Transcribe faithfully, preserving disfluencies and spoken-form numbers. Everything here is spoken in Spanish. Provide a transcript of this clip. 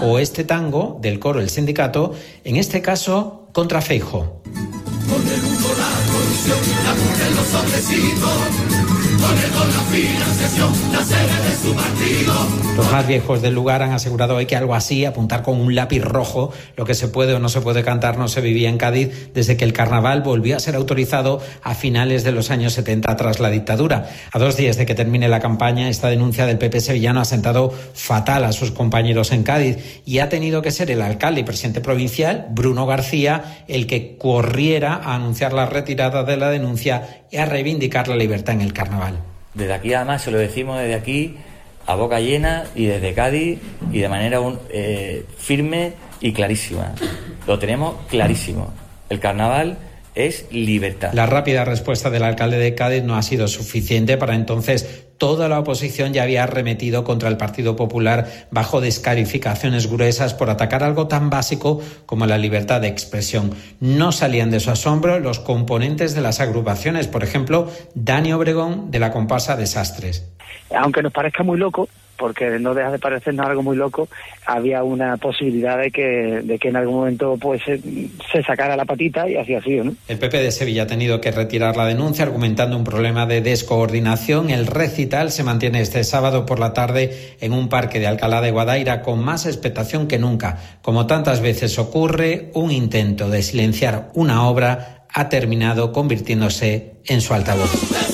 o este tango del coro El Sindicato, en este caso contra Feijóo. Con el humo, la corrupción, la mujer, los hombres, con el con la financiación, la sede de su partido. Los más viejos del lugar han asegurado hoy que algo así, apuntar con un lápiz rojo lo que se puede o no se puede cantar, no se vivía en Cádiz desde que el carnaval volvió a ser autorizado a finales de los años setenta tras la dictadura. A dos días de que termine la campaña, esta denuncia del P P sevillano ha sentado fatal a sus compañeros en Cádiz y ha tenido que ser el alcalde y presidente provincial, Bruno García, el que corriera a anunciar la retirada de la denuncia y a reivindicar la libertad en el carnaval. Desde aquí, además, se lo decimos desde aquí, a boca llena y desde Cádiz y de manera un, eh, firme y clarísima. Lo tenemos clarísimo. El carnaval es libertad. La rápida respuesta del alcalde de Cádiz no ha sido suficiente. Para entonces toda la oposición ya había arremetido contra el Partido Popular bajo descalificaciones gruesas por atacar algo tan básico como la libertad de expresión. No salían de su asombro los componentes de las agrupaciones, por ejemplo, Dani Obregón de la comparsa Desastres. Aunque nos parezca muy loco, porque no deja de parecernos algo muy loco, había una posibilidad de que de que en algún momento pues se, se sacara la patita y así ha sido, ¿no? El P P de Sevilla ha tenido que retirar la denuncia argumentando un problema de descoordinación. El recital se mantiene este sábado por la tarde en un parque de Alcalá de Guadaira con más expectación que nunca. Como tantas veces ocurre, un intento de silenciar una obra ha terminado convirtiéndose en su altavoz.